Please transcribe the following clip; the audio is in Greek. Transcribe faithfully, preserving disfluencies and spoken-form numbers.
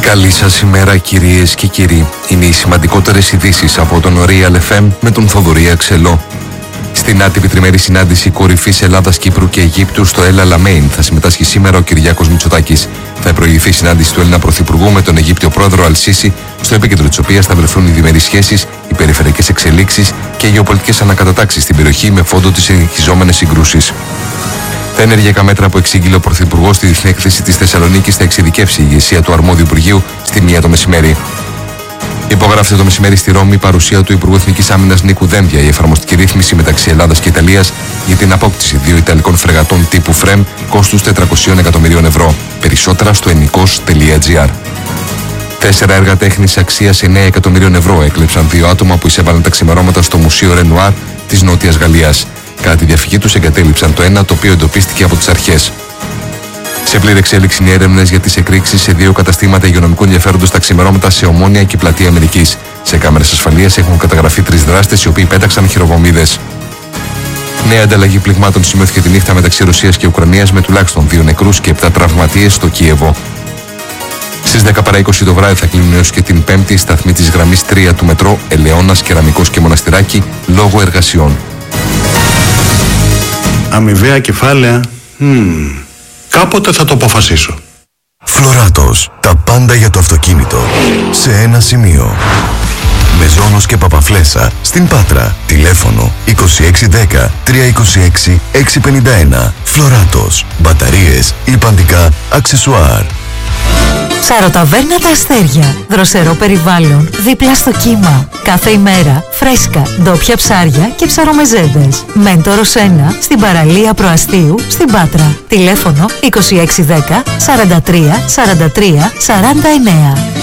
Καλή σας ημέρα κυρίες και κύριοι. Είναι οι σημαντικότερες ειδήσεις από τον Real εφ εμ με τον Θοδωρή Αξελό. Στην άτυπη τριμερή συνάντηση κορυφής Ελλάδας, Κύπρου και Αιγύπτου στο El Alamein θα συμμετάσχει σήμερα ο Κυριάκος Μητσοτάκης. Θα προηγηθεί η συνάντηση του Έλληνα Πρωθυπουργού με τον Αιγύπτιο πρόεδρο Αλ-Σίσι, στο επίκεντρο της οποίας θα βρεθούν οι διμερείς σχέσεις, οι περιφερειακές εξελίξεις και οι γεωπολιτικές ανακατατάξεις στην περιοχή με φόντο τις συνεχιζόμενες συγκρούσεις. Τα ενεργειακά μέτρα που εξήγηλε ο Πρωθυπουργός στη Διεθνή Έκθεση της Θεσσαλονίκης θα εξειδικεύσει η ηγεσία του αρμόδιου Υπουργείου στη μία το μεσημέρι. Υπογράφεται το μεσημέρι στη Ρώμη η παρουσία του Υπουργού Εθνικής Άμυνας Νίκου Δένδια η εφαρμοστική ρύθμιση μεταξύ Ελλάδας και Ιταλίας για την απόκτηση δύο Ιταλικών φρεγατών τύπου Φρέμ κόστους τετρακόσια εκατομμυρίων ευρώ. Περισσότερα στο ενικός τελεία τζι άρ. Τέσσερα έργα τέχνης αξίας εννέα εκατομμυρίων ευρώ έκλεψαν δύο άτομα που εισέβαλαν τα ξημερώματα στο Μουσείο Ρενουάρ της Νότιας Γαλλίας. Κατά τη διαφυγή τους εγκατέλειψαν το ένα, το οποίο εντοπίστηκε από τις αρχές. Σε πλήρη εξέλιξη είναι έρευνες για τις εκρήξεις σε δύο καταστήματα υγειονομικού ενδιαφέροντος στα ξημερώματα σε Ομόνια και Πλατεία Αμερικής. Σε κάμερες ασφαλείας έχουν καταγραφεί τρεις δράστες οι οποίοι πέταξαν χειροβομβίδες. Νέα ανταλλαγή πληγμάτων σημειώθηκε τη νύχτα μεταξύ Ρωσίας και Ουκρανίας με τουλάχιστον δύο νεκρούς και επτά τραυματίες στο Κίεβο. Στις δέκα παρά είκοσι το βράδυ θα κλείνουν έως και την Πέμπτη σταθμή της γραμμής τρία του μετρό Ελαιώνας, Κεραμικός και Μοναστηράκι λόγω εργασιών. Αμοιβαία κεφάλαια. Hmm. Κάποτε θα το αποφασίσω. Φλωράτος. Τα πάντα για το αυτοκίνητο. Σε ένα σημείο. Μεζόνος και Παπαφλέσσα. Στην Πάτρα. Τηλέφωνο είκοσι έξι δέκα τριακόσια είκοσι έξι εξακόσια πενήντα ένα. Φλωράτος. Μπαταρίες, λιπαντικά, αξεσουάρ. Ψαροταβέρνα Τα Αστέρια. Δροσερό περιβάλλον, δίπλα στο κύμα. Κάθε ημέρα φρέσκα, ντόπια ψάρια και ψαρομεζέδες. Μέντορος ένα, στην παραλία Προαστίου, στην Πάτρα. Τηλέφωνο είκοσι έξι δέκα σαράντα τρία σαράντα τρία σαράντα εννέα.